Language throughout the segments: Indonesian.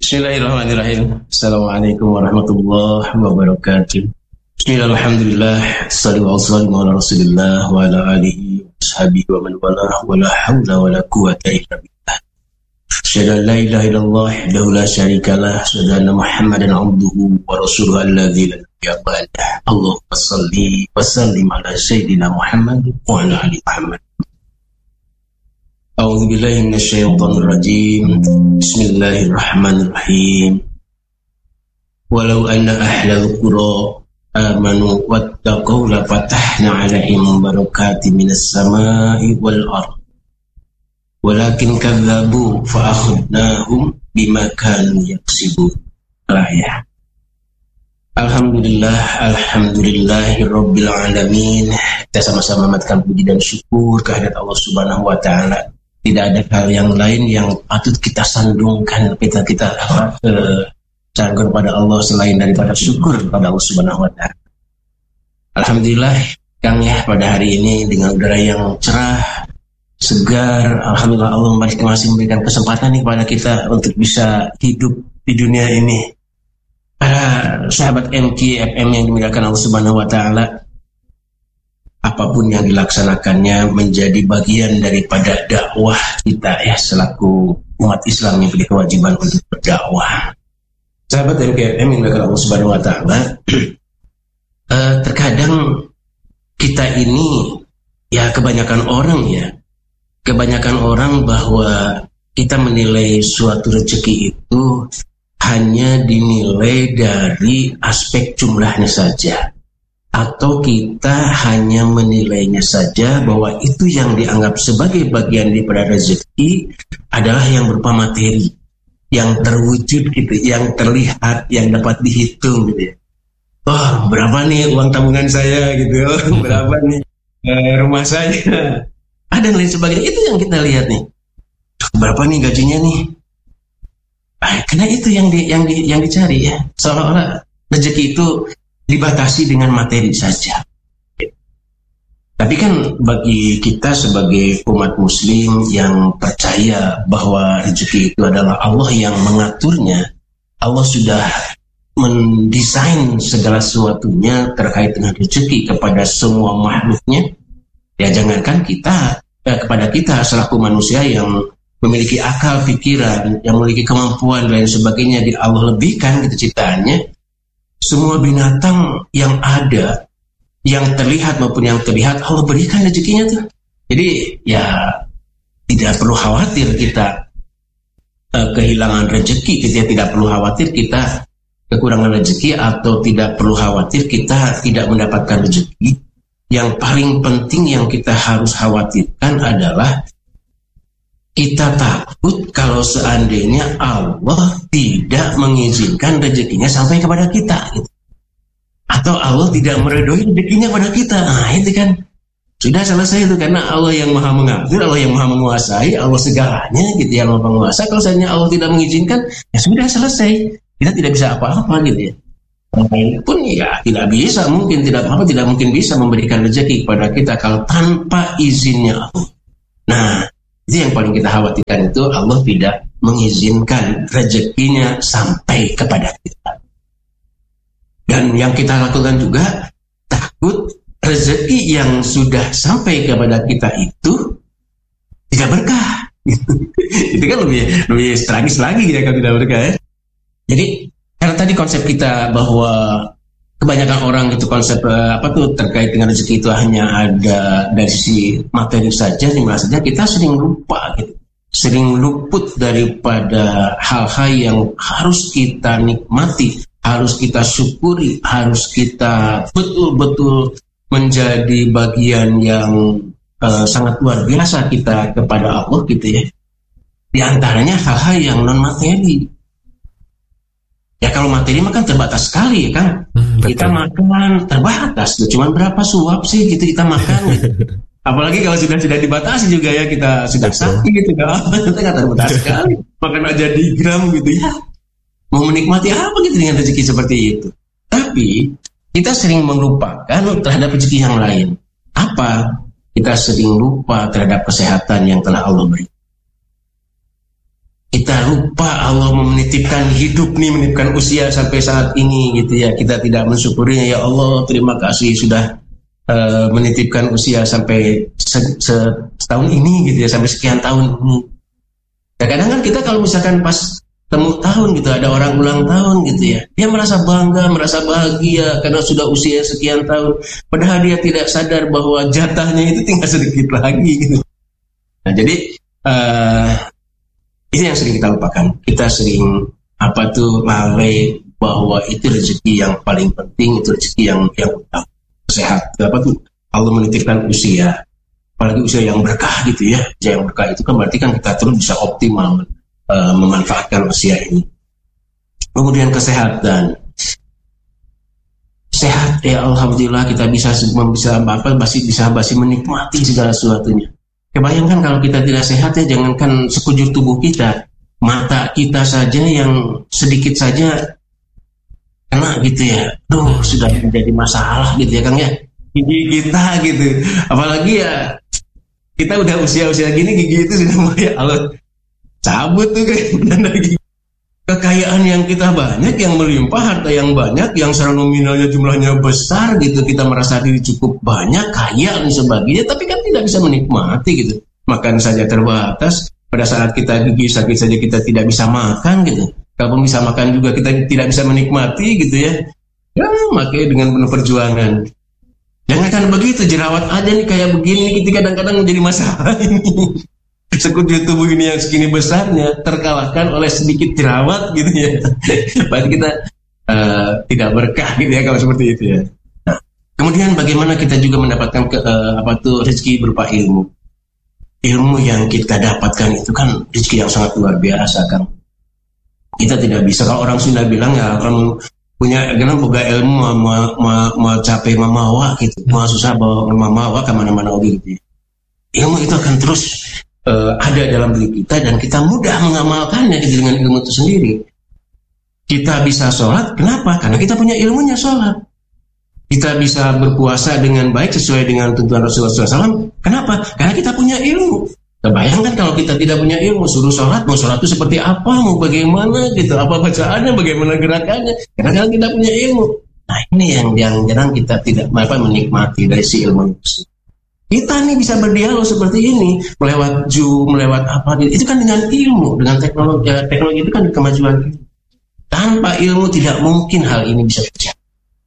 Bismillahirrahmanirrahim. Assalamualaikum warahmatullahi wabarakatuh. Bismillah, alhamdulillah, sallallahu ala rasulillah wa ala alihi wa sahbihi wa man wala wa la hawla wa la quwata illa billah. Asyhadu an la ilaha illallah wahdahu la syarikalah, asyhadu anna Muhammadan abduhu wa rasuluhu alladzi la nabiyya ba'dah. Allahumma shalli wa sallim ala sayyidina Muhammad wa ala ali Muhammad. A'udzu billahi minasyaitonir rajim. Bismillahirrahmanirrahim. Walau anna ahlal qura amanu wattaqaw la fatahna 'alaihim barakatin minas sama'i wal ardh. Walakin kadzabu fa akhadnahum bima kanu yaksibun. Ayat. Alhamdulillahirabbil alamin. Kita sama-sama mematkan puji dan syukur kehadirat Allah Subhanahu wa taala. Tidak ada hal yang lain yang patut kita sandungkan, kita sanggup pada Allah selain daripada syukur pada Allah Subhanahu wa taala. Alhamdulillah Kang ya, pada hari ini dengan udara yang cerah, segar, alhamdulillah Allah masih memberikan kesempatan nih kepada kita untuk bisa hidup di dunia ini. Para sahabat MKFM yang dimuliakan Allah Subhanahu wa taala, apapun yang dilaksanakannya menjadi bagian daripada dakwah kita ya, selaku umat Islam yang memiliki kewajiban untuk berdakwah. Sahabat MKFM yang dimuliakan Allah Subhanahu wa taala, terkadang kita ini ya, kebanyakan orang bahwa kita menilai suatu rezeki itu hanya dinilai dari aspek jumlahnya saja, atau kita hanya menilainya saja bahwa itu yang dianggap sebagai bagian daripada rezeki adalah yang berupa materi, yang terwujud gitu, yang terlihat, yang dapat dihitung gitu ya. Oh, berapa nih uang tabungan saya gitu, berapa nih rumah saya, ada lain sebagainya. Itu yang kita lihat nih, berapa nih gajinya nih. Karena itu yang dicari ya, seolah-olah rezeki itu dibatasi dengan materi saja. Tapi kan bagi kita sebagai umat muslim yang percaya bahwa rezeki itu adalah Allah yang mengaturnya, Allah sudah mendesain segala sesuatunya terkait dengan rezeki kepada semua makhluknya. Ya jangankan kita, kepada kita selaku manusia yang memiliki akal pikiran, yang memiliki kemampuan dan lain sebagainya, di Allah lebihkan gitu ciptaannya. Semua binatang yang ada, yang terlihat maupun yang terlihat, Allah berikan rezekinya tuh. Jadi ya tidak perlu khawatir kita kehilangan rezeki, kita tidak perlu khawatir kita kekurangan rezeki, atau tidak perlu khawatir kita tidak mendapatkan rezeki. Yang paling penting yang kita harus khawatirkan adalah kita takut kalau seandainya Allah tidak mengizinkan rezekinya sampai kepada kita, gitu. Atau Allah tidak meridhoi rezekinya pada kita. Nah itu kan sudah selesai itu, karena Allah yang maha mengatur, Allah yang maha menguasai, Allah segalanya gitu, yang maha menguasa. Kalau seandainya Allah tidak mengizinkan, ya sudah selesai. Kita tidak bisa apa-apa gitu ya. Pun ya tidak bisa, tidak mungkin bisa memberikan rezeki kepada kita kalau tanpa izinnya Allah. Nah, itu yang paling kita khawatirkan, itu Allah tidak mengizinkan rezekinya sampai kepada kita. Dan yang kita lakukan juga takut rezeki yang sudah sampai kepada kita itu tidak berkah. Itu kan lebih tragis lagi ya kalau tidak berkah ya. Jadi karena tadi konsep kita bahwa kebanyakan orang itu konsep terkait dengan rezeki itu hanya ada dari sisi materi saja, dimana saja kita sering lupa gitu, sering luput daripada hal-hal yang harus kita nikmati, harus kita syukuri, harus kita betul-betul menjadi bagian yang sangat luar biasa kita kepada Allah gitu ya. Di antaranya hal-hal yang non materi. Ya kalau materi mah kan terbatas sekali ya kan. Kita makan terbatas, cuma berapa suap sih gitu kita makan gitu. Apalagi kalau sudah dibatasi juga ya, kita sudah sakit gitu kan. Kita nggak terbatas sekali. Makan aja di gram gitu ya. Mau menikmati apa gitu dengan rezeki seperti itu. Tapi kita sering melupakan terhadap rezeki yang lain. Apa? Kita sering lupa terhadap kesehatan yang telah Allah beri. Kita lupa Allah menitipkan hidup nih, menitipkan usia sampai saat ini gitu ya. Kita tidak mensyukurinya. Ya Allah, terima kasih sudah menitipkan usia sampai setahun ini gitu ya, sampai sekian tahun ini. Ya, kadang kan kita kalau misalkan pas temu tahun gitu, ada orang ulang tahun gitu ya, dia merasa bangga, merasa bahagia karena sudah usia sekian tahun, padahal dia tidak sadar bahwa jatahnya itu tinggal sedikit lagi gitu. Nah, jadi ini yang sering kita lupakan. Kita sering lalai bahwa itu rezeki yang paling penting, itu rezeki yang utama. Sehat, Allah menitipkan usia, apalagi usia yang berkah gitu ya. Usia yang berkah itu kan berarti kan kita terus bisa optimal memanfaatkan usia ini. Kemudian kesehatan, sehat ya alhamdulillah, kita bisa masih menikmati segala sesuatunya. Kebayangkan kalau kita tidak sehat ya, jangankan sekujur tubuh kita, mata kita saja yang sedikit saja kena gitu ya, sudah menjadi masalah gitu ya Kang ya, gigi kita gitu, apalagi ya kita udah usia gini, gigi itu sudah mulai Allah cabut tuh kan dari gigi. Kekayaan yang kita banyak, yang melimpah, harta yang banyak, yang secara nominalnya jumlahnya besar gitu, kita merasa diri cukup banyak, kaya dan sebagainya, tapi kan tidak bisa menikmati gitu. Makan saja terbatas, pada saat kita gigi sakit saja kita tidak bisa makan gitu. Kalaupun bisa makan juga kita tidak bisa menikmati gitu ya. Ya makanya dengan penuh perjuangan. Jangankan begitu, jerawat aja nih kayak begini, kita kadang-kadang menjadi masalah ini. Sekujur tubuh ini yang segini besarnya terkalahkan oleh sedikit jerawat gitu ya. Berarti kita tidak berkah gitu ya kalau seperti itu ya. Nah, kemudian bagaimana kita juga mendapatkan rezeki berupa ilmu. Ilmu yang kita dapatkan itu kan rezeki yang sangat luar biasa kan. Kita tidak bisa, kalau orang Sunda bilang ya, kalau punya boga ilmu mau capek mamawa gitu, mau susah bawa mamawa kemana-mana gitu. Ilmu itu akan terus ada dalam diri kita dan kita mudah mengamalkannya dengan ilmu itu sendiri. Kita bisa sholat, kenapa? Karena kita punya ilmunya sholat. Kita bisa berpuasa dengan baik sesuai dengan tuntunan Rasulullah SAW. Kenapa? Karena kita punya ilmu. Bayangkan kalau kita tidak punya ilmu, suruh sholat, mau sholat itu seperti apa, mau bagaimana gitu, apa bacaannya, bagaimana gerakannya, karena kita punya ilmu. Nah ini yang jarang kita tidak menikmati dari si ilmu itu. Kita nih bisa berdialog seperti ini, melewat Zoom, melewat apa, itu kan dengan ilmu, dengan teknologi. Teknologi itu kan kemajuan. Tanpa ilmu tidak mungkin hal ini bisa terjadi.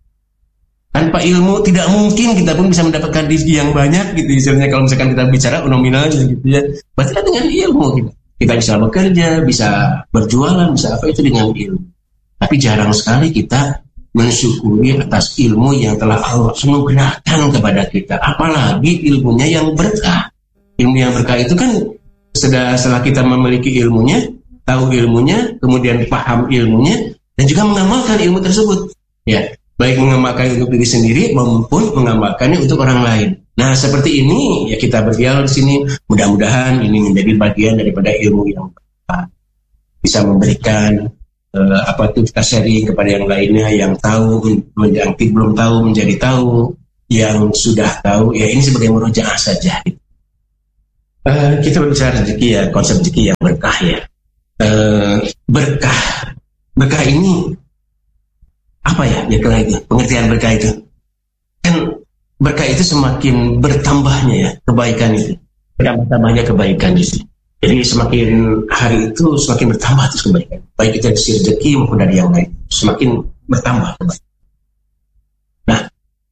Tanpa ilmu tidak mungkin kita pun bisa mendapatkan rezeki yang banyak gitu. Misalnya kalau misalkan kita bicara nominalnya gitu ya, berarti kan dengan ilmu kita bisa bekerja, bisa berjualan, bisa apa itu dengan ilmu. Tapi jarang sekali kita mensyukuri atas ilmu yang telah Allah anugerahkan kepada kita. Apalagi ilmunya yang berkah. Ilmu yang berkah itu kan setelah kita memiliki ilmunya, tahu ilmunya, kemudian paham ilmunya, dan juga mengamalkan ilmu tersebut. Ya. Baik mengamalkan untuk diri sendiri maupun mengamalkannya untuk orang lain. Nah, seperti ini ya kita berdialog di sini. Mudah-mudahan ini menjadi bagian daripada ilmu yang bisa memberikan kita sharing kepada yang lainnya, yang tahu, yang belum tahu menjadi tahu, yang sudah tahu ya ini sebagai murojaah saja. Kita berbicara rezeki ya, konsep rezeki yang berkah ya. Berkah ini apa ya itu pengertian berkah itu kan, berkah itu semakin bertambahnya ya kebaikan itu, bertambahnya kebaikan itu. Jadi semakin hari itu semakin bertambah terus kebaikan, baik itu dari rezeki maupun dari yang lain, semakin bertambah kebaikan. Nah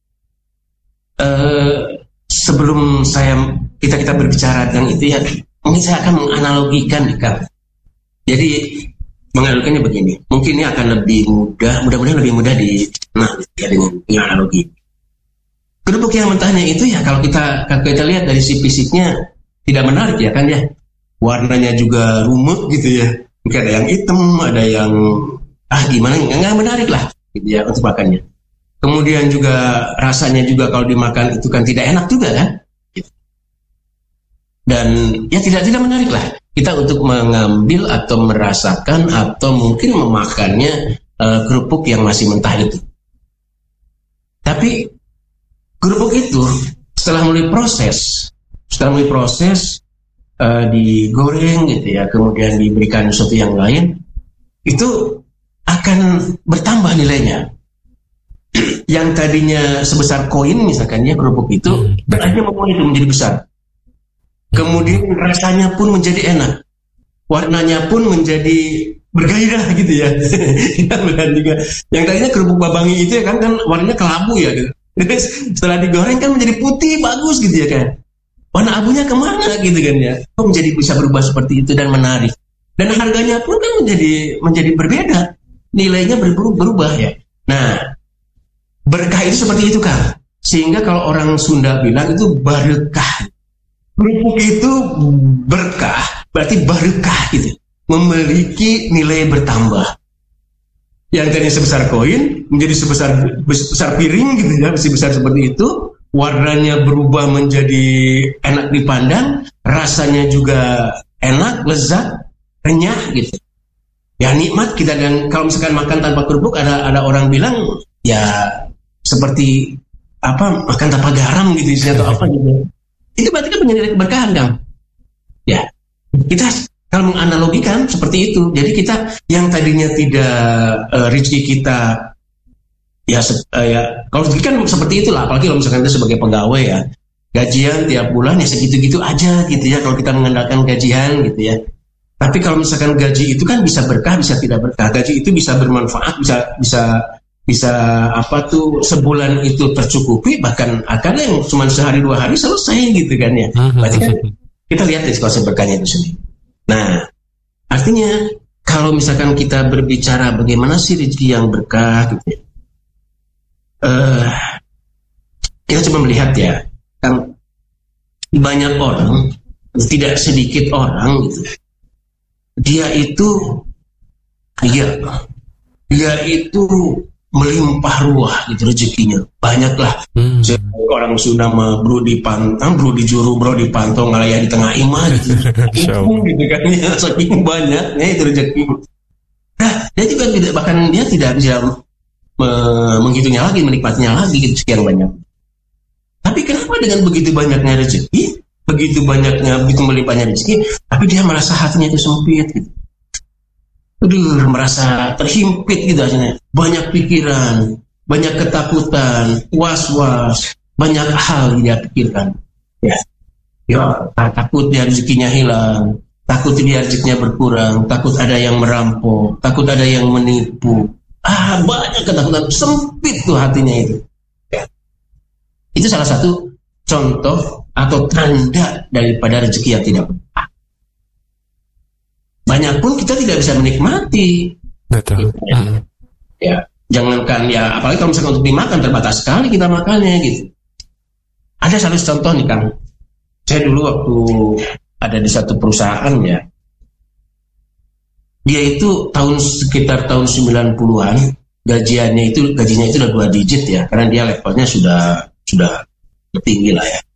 sebelum kita berbicara tentang itu ya, mungkin saya akan menganalogikan kan. Jadi menganalogikannya begini, mungkin ini akan lebih mudah, mudah-mudahan lebih mudah dengan analogi. Kerupuk yang mentahnya itu ya kalau kita lihat dari si fisiknya tidak menarik ya kan ya, warnanya juga rumit gitu ya, mungkin ada yang hitam, ada yang gimana, nggak menarik lah gitu ya untuk makannya. Kemudian juga rasanya juga kalau dimakan itu kan tidak enak juga kan, dan ya tidak menarik lah kita untuk mengambil atau merasakan atau mungkin memakannya kerupuk yang masih mentah itu. Tapi kerupuk itu setelah melalui proses digoreng gitu ya, kemudian diberikan sesuatu yang lain, itu akan bertambah nilainya. Yang tadinya sebesar koin misalkan ya, kerupuk itu akhirnya membuat itu menjadi besar. Kemudian rasanya pun menjadi enak, warnanya pun menjadi bergairah gitu ya. Yang tadinya kerupuk babangi itu ya kan warnanya kelabu ya gitu. Setelah digoreng kan menjadi putih bagus gitu ya kan. Warna abunya kemana gitu kan ya. Kok menjadi bisa berubah seperti itu dan menarik. Dan harganya pun kan menjadi berbeda. Nilainya berubah ya. Nah, berkah itu seperti itu kan. Sehingga kalau orang Sunda bilang itu barekah. Kerupuk itu berkah, berarti barekah gitu. Memiliki nilai bertambah. Yang tadinya sebesar koin menjadi sebesar piring gitu ya, masih besar seperti itu. Warnanya berubah menjadi enak dipandang, rasanya juga enak, lezat, renyah gitu. Ya nikmat kita. Dan kalau misalkan makan tanpa kerupuk, ada orang bilang ya seperti apa, makan tanpa garam gitu atau apa gitu. Itu berarti kan menjadi keberkahan kan. Ya, kita kalau menganalogikan seperti itu. Jadi kita yang tadinya tidak rezeki kita ya kalau rezeki kan seperti itulah. Apalagi kalau misalkan kita sebagai pegawai ya, gajian tiap bulan ya segitu-gitu aja gitu ya. Kalau kita mengandalkan gajian gitu ya. Tapi kalau misalkan gaji itu kan bisa berkah, bisa tidak berkah. Gaji itu bisa bermanfaat, bisa apa tuh, sebulan itu tercukupi, bahkan akan yang cuma sehari 2 hari selesai gitu kan ya. Berarti kan kita lihat dari konsep berkahnya itu sendiri. Nah, artinya kalau misalkan kita berbicara bagaimana sih rezeki yang berkah gitu ya, kita coba melihat ya, kan banyak orang, tidak sedikit orang gitu, dia itu melimpah ruah gitu rezekinya, banyaklah. Orang Sunda mah bro di pantang, bro di juru, bro di pantong, ngalaya di tengah imah gitu. Gitu kan ya, saking banyaknya itu rezeki. Nah, dia juga tidak, bahkan dia tidak bisa menghitungnya lagi, menikmatinya lagi gitu, sekian banyak. Tapi kenapa dengan begitu banyaknya rezeki, begitu melimpahnya rezeki, tapi dia merasa hatinya itu sempit gitu. Merasa terhimpit gitu aja. Banyak pikiran, banyak ketakutan, was-was, banyak hal dia pikirkan. Ya, takut dia rezekinya hilang, takut dia rezekinya berkurang, takut ada yang merampok, takut ada yang menipu. Banyak ketakutan, sempit tuh hatinya itu. Ya. Itu salah satu contoh atau tanda daripada rezeki yang tidak berkah. Banyak pun kita tidak bisa menikmati. Betul. Ya, jangankan ya, apalagi kalau misalkan untuk dimakan, terbatas sekali kita makannya gitu. Ada satu contoh nih Kang. Saya dulu waktu ada di satu perusahaan ya, dia itu sekitar tahun 90-an, gajinya itu udah 2 digit ya, karena dia levelnya sudah tinggi lah ya.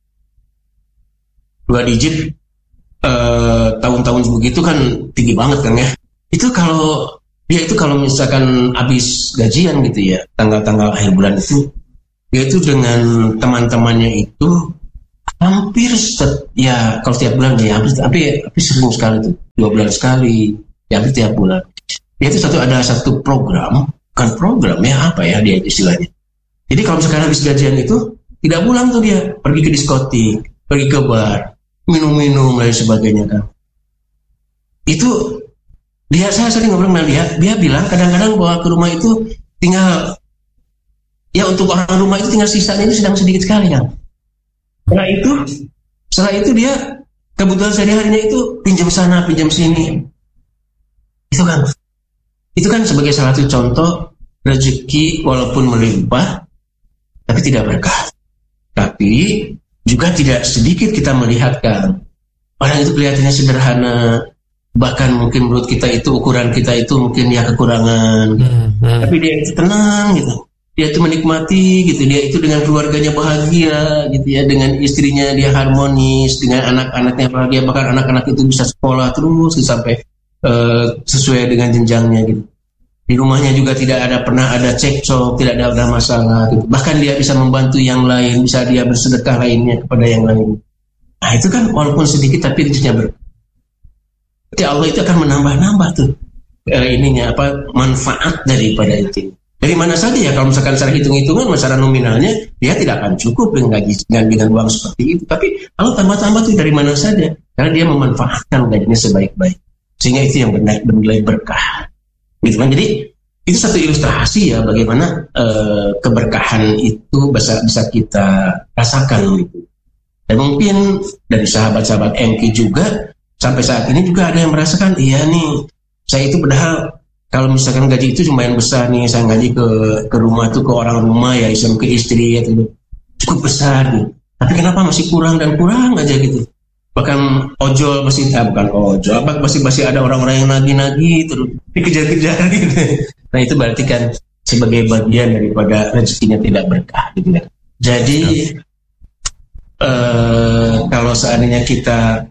2 digit tahun-tahun begitu kan tinggi banget kan ya. Kalau misalkan habis gajian gitu ya, tanggal-tanggal akhir bulan itu, dia itu dengan teman-temannya itu hampir kalau tiap bulan ya, hampir sering sekali tuh, 2 bulan sekali, ya hampir tiap bulan. Dia itu ada satu program, bukan program ya, apa ya dia istilahnya. Jadi kalau misalkan habis gajian itu tidak pulang tuh, dia pergi ke diskotik, pergi ke bar, minum-minum dan sebagainya kan. Itu saya sering ngobrol dengan dia bilang kadang-kadang bawa ke rumah itu tinggal, ya untuk orang rumah itu tinggal sisanya itu sedang sedikit sekali kan. Setelah itu dia kebutuhan sehari-harinya itu pinjam sana pinjam sini. Itu kan sebagai salah satu contoh rezeki walaupun melimpah tapi tidak berkah. Tapi juga tidak sedikit kita melihatkan orang itu kelihatannya sederhana, bahkan mungkin menurut kita itu, ukuran kita itu mungkin ya kekurangan, tapi dia itu tenang gitu, dia itu menikmati gitu, dia itu dengan keluarganya bahagia gitu ya, dengan istrinya dia harmonis, dengan anak-anaknya bahagia, bahkan anak-anak itu bisa sekolah terus gitu, sampai sesuai dengan jenjangnya gitu. Di rumahnya juga tidak pernah ada cekcok, tidak ada masalah gitu. Bahkan dia bisa membantu yang lain, bisa dia bersedekah lainnya kepada yang lain. Nah itu kan walaupun sedikit tapi rezekinya berkah. Jadi Allah itu akan menambah-nambah tuh manfaat daripada itu. Dari mana saja ya, kalau misalkan secara hitung-hitungan, secara nominalnya dia tidak akan cukup dengan gaji dengan uang seperti itu. Tapi Allah tambah-tambah tuh dari mana saja, karena dia memanfaatkan gajinya sebaik-baik, sehingga itu yang bernilai berkah. Gitu kan? Jadi itu satu ilustrasi ya bagaimana keberkahan itu bisa kita rasakan gitu. Dan mungkin dari sahabat-sahabat MK juga sampai saat ini juga ada yang merasakan, iya nih, saya itu padahal kalau misalkan gaji itu lumayan besar nih, saya gaji ke rumah tuh, ke orang rumah ya, ke istri ya, itu cukup besar nih. Tapi kenapa masih kurang dan kurang aja gitu? Bahkan ojol masih ada orang-orang yang nagih-nagih terus dikejar-kejar gitu. Nah itu berarti kan sebagai bagian daripada rezekinya tidak berkah gitu kan. Jadi kalau seandainya kita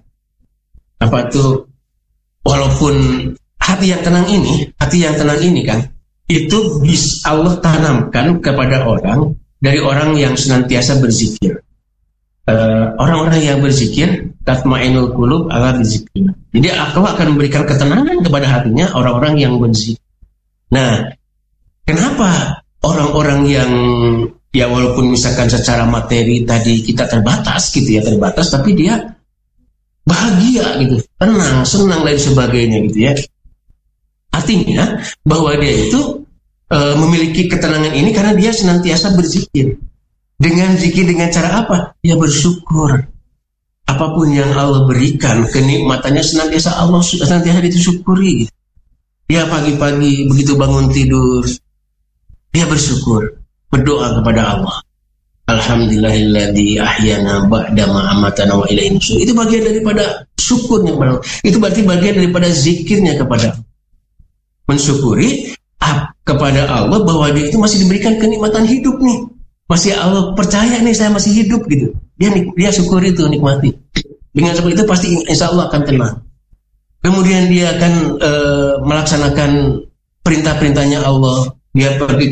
walaupun hati yang tenang ini kan, itu bisa Allah tanamkan kepada orang dari orang yang senantiasa berzikir. Orang-orang yang berzikir, tatmainul qulub ala dzikrillah. Jadi Allah akan memberikan ketenangan kepada hatinya orang-orang yang berzikir. Nah, kenapa orang-orang yang ya walaupun misalkan secara materi tadi kita terbatas, tapi dia bahagia gitu, tenang, senang dan sebagainya gitu ya. Artinya bahwa dia itu memiliki ketenangan ini karena dia senantiasa berzikir. Dengan zikir dengan cara apa? Dia bersyukur. Apapun yang Allah berikan, kenikmatannya senantiasa disyukuri. Dia pagi-pagi begitu bangun tidur, dia bersyukur, berdoa kepada Allah. Alhamdulillahilladzi ahyana ba'da ma amatana wa ilaihi nusyur. Itu bagian daripada syukurnya kepada Allah. Itu berarti bagian daripada zikirnya kepada Allah. Mensyukuri kepada Allah bahwa dia itu masih diberikan kenikmatan hidup nih. Masih Allah percaya nih saya masih hidup gitu. Dia syukuri itu, nikmati. Dengan seperti itu pasti insya Allah akan tenang. Kemudian dia akan melaksanakan perintah-perintahnya Allah. Dia pergi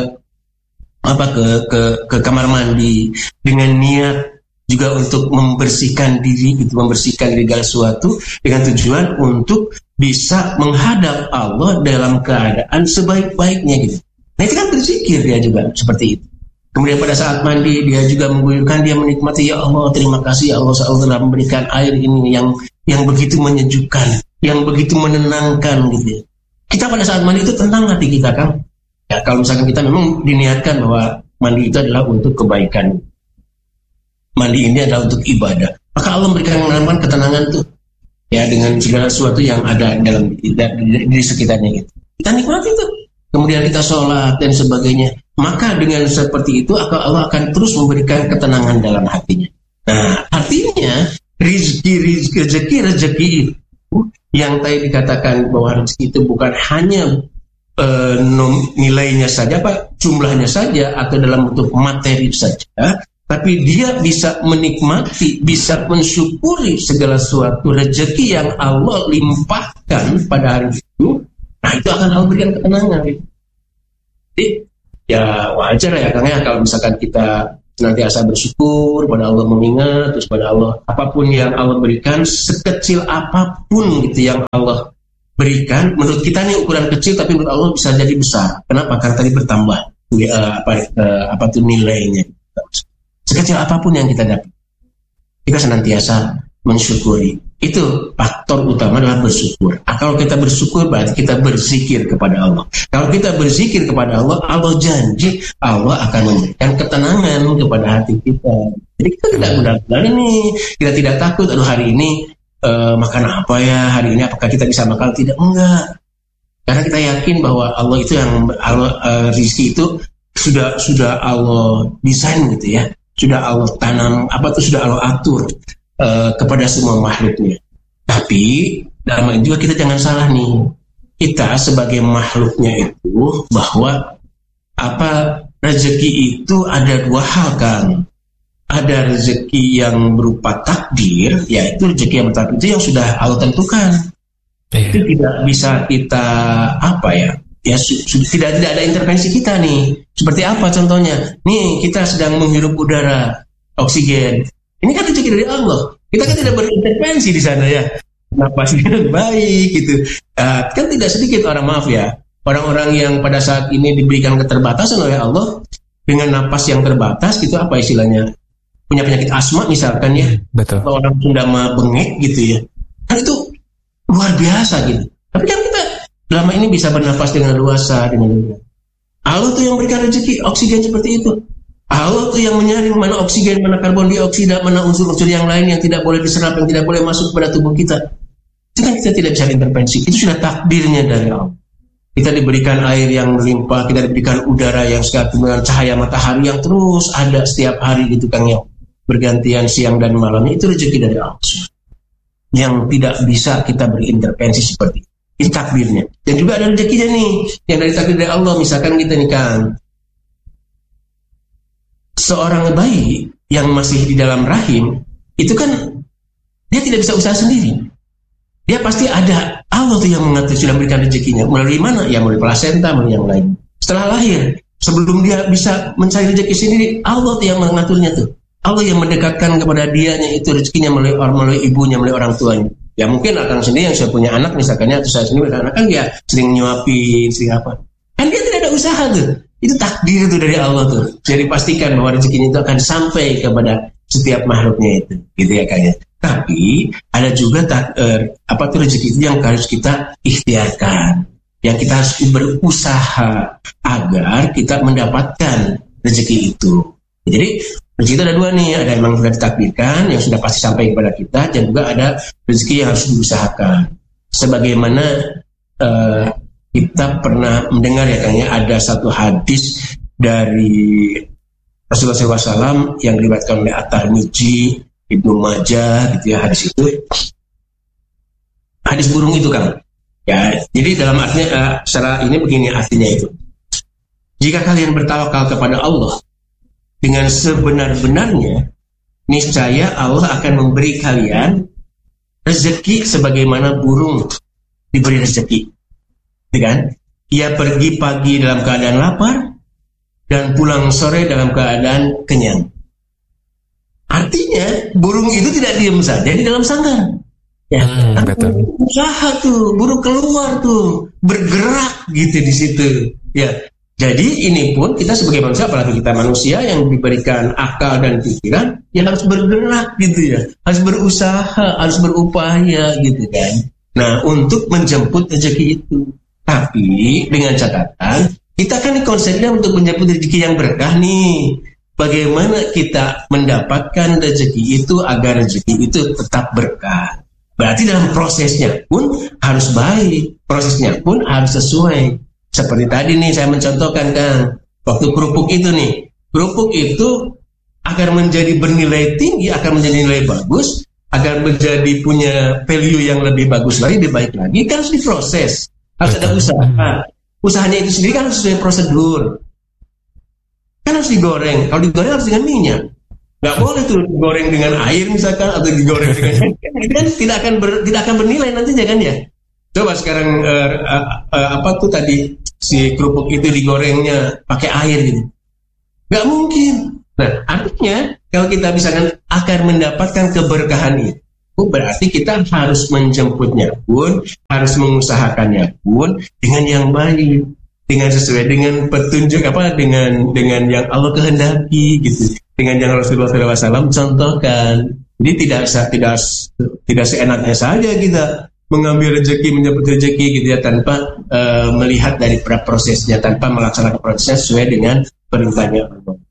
ke kamar mandi dengan niat juga untuk membersihkan diri segala sesuatu dengan tujuan untuk bisa menghadap Allah dalam keadaan sebaik-baiknya gitu. Nah itu kan berzikir dia juga seperti itu. Kemudian pada saat mandi dia juga mengguyurkan, dia menikmati, ya Allah terima kasih ya Allah telah memberikan air ini yang begitu menyejukkan, yang begitu menenangkan gitu ya. Kita pada saat mandi itu tenang hati kita kan. Ya kalau misalkan kita memang diniatkan bahwa mandi itu adalah untuk kebaikan, mandi ini adalah untuk ibadah, maka Allah memberikan ketenangan tuh ya dengan segala sesuatu yang ada dalam di sekitarnya gitu. Kita nikmati tuh. Kemudian kita sholat dan sebagainya. Maka dengan seperti itu Allah akan terus memberikan ketenangan dalam hatinya. Nah artinya rezeki itu yang tadi dikatakan bahwa rezeki itu bukan hanya nilainya saja, jumlahnya saja atau dalam bentuk materi saja, tapi dia bisa menikmati, bisa mensyukuri segala sesuatu rezeki yang Allah limpahkan pada hari itu. Nah itu akan Allah berikan ketenangan. Jadi ya wajar ya Kang ya kalau misalkan kita senantiasa bersyukur pada Allah, mengingat terus pada Allah, apapun yang Allah berikan, sekecil apapun gitu yang Allah berikan, menurut kita ini ukuran kecil tapi menurut Allah bisa jadi besar. Kenapa? Karena tadi bertambah nilainya. Sekecil apapun yang kita dapat, kita senantiasa mensyukuri. Itu faktor utama adalah bersyukur. Kalau kita bersyukur berarti kita berzikir kepada Allah. Kalau kita berzikir kepada Allah, Allah janji Allah akan memberikan ketenangan kepada hati kita. Jadi kita tidak mudah-mudahan nih, kita tidak takut. Aduh hari ini makan apa ya? Hari ini apakah kita bisa makan? Tidak, enggak. Karena kita yakin bahwa Allah itu rezeki itu sudah Allah desain gitu ya. Sudah Allah tanam, sudah Allah atur kepada semua makhluknya. Tapi dalam hal juga kita jangan salah nih. Kita sebagai makhluknya itu bahwa rezeki itu ada dua hal kan. Ada rezeki yang berupa takdir, yaitu rezeki yang berupa takdir itu yang sudah Allah tentukan. Itu tidak bisa kita tidak ada intervensi kita nih. Seperti apa contohnya? Nih kita sedang menghirup udara oksigen. Ini kan rezeki dari Allah. Kita kan tidak berintervensi di sana ya. Napas dengan baik gitu. Kan tidak sedikit orang, maaf ya, orang-orang yang pada saat ini diberikan keterbatasan oleh Allah dengan napas yang terbatas gitu, apa istilahnya, punya penyakit asma misalkan ya. Betul. Atau orang Sunda mah bengek gitu ya. Kan itu luar biasa gitu. Tapi kan kita selama ini bisa bernapas dengan luasa, dengan Allah tuh yang berikan rezeki oksigen seperti itu. Allah tuh yang menyaring mana oksigen, mana karbon dioksida, mana unsur-unsur yang lain yang tidak boleh diserap, yang tidak boleh masuk kepada tubuh kita. Itu kan kita tidak bisa intervensi. Itu sudah takdirnya dari Allah. Kita diberikan air yang melimpah, kita diberikan udara yang segar dengan cahaya matahari yang terus ada setiap hari gitu Kang ya. Bergantian siang dan malamnya, itu rezeki dari Allah. Yang tidak bisa kita berintervensi seperti itu. Itu takdirnya. Dan juga ada rezekinya nih, yang dari takdir dari Allah. Misalkan kita nih Kang, seorang bayi yang masih di dalam rahim, itu kan dia tidak bisa usaha sendiri. Dia pasti ada Allah tuh yang mengatur, sudah memberikan rezekinya. Melalui mana? Ya melalui plasenta, melalui yang lain. Setelah lahir, sebelum dia bisa mencari rezeki sendiri, Allah tuh yang mengaturnya tuh. Allah yang mendekatkan kepada dianya itu rezekinya melalui ibunya, melalui orang tuanya. Ya mungkin akan sendiri yang sudah punya anak misalkannya, atau saya sendiri anak kan dia sering nyuapin, sering apa. Kan dia tidak ada usaha tuh. Itu takdir itu dari Allah tuh. Jadi pastikan bahwa rezekinya itu akan sampai kepada setiap makhluknya itu, gitu ya kayaknya. Tapi ada juga rezeki itu yang harus kita ikhtiarkan, yang kita harus berusaha agar kita mendapatkan rezeki itu. Jadi rezeki itu ada dua nih, ada yang memang sudah ditakdirkan, yang sudah pasti sampai kepada kita, dan juga ada rezeki yang harus diusahakan. Sebagaimana kita pernah mendengar ya kayaknya ada satu hadis dari Rasulullah SAW yang diriwayatkan oleh At-Tirmidzi, Ibnu Majah gitu ya, hadis itu. Hadis burung itu Kang. Ya, jadi dalam artinya secara ini begini artinya itu. Jika kalian bertawakal kepada Allah dengan sebenar-benarnya, niscaya Allah akan memberi kalian rezeki sebagaimana burung diberi rezeki. Kan? Ia pergi pagi dalam keadaan lapar dan pulang sore dalam keadaan kenyang. Artinya burung itu tidak diam saja di dalam sangkar. Ya, betul. Usaha tuh, burung keluar tuh, bergerak gitu di situ. Ya, jadi ini pun kita sebagai manusia, apalagi kita manusia yang diberikan akal dan pikiran, ya harus bergerak gitu ya, harus berusaha, harus berupaya gitu kan. Nah, untuk menjemput rezeki itu. Tapi dengan catatan, kita kan konsepnya untuk menjemput rezeki yang berkah nih. Bagaimana kita mendapatkan rezeki itu agar rezeki itu tetap berkah? Berarti dalam prosesnya pun harus baik, prosesnya pun harus sesuai. Seperti tadi nih saya mencontohkan Kang, waktu kerupuk itu nih, kerupuk itu agar menjadi bernilai tinggi, agar menjadi nilai bagus, agar menjadi punya value yang lebih bagus lagi, lebih baik lagi, kan harus diproses. Harus ada usaha. Usahanya itu sendiri kan harus sesuai prosedur. Kan harus digoreng. Kalau digoreng harus dengan minyak. Nggak boleh tuh digoreng dengan air misalkan, atau digoreng dengan kan tidak akan bernilai nantinya kan ya. Coba sekarang apa tuh tadi si kerupuk itu digorengnya pakai air gitu. Nggak mungkin. Nah artinya kalau kita misalkan akan mendapatkan keberkahan itu, berarti kita harus menjemputnya pun, harus mengusahakannya pun dengan yang baik, dengan sesuai dengan petunjuk dengan yang Allah kehendaki gitu, dengan yang Rasulullah SAW contohkan. Jadi tidak seenaknya saja kita mengambil rezeki, menjemput rezeki gitu ya, tanpa melihat dari prosesnya, tanpa melaksanakan prosesnya sesuai dengan perintahnya Allah.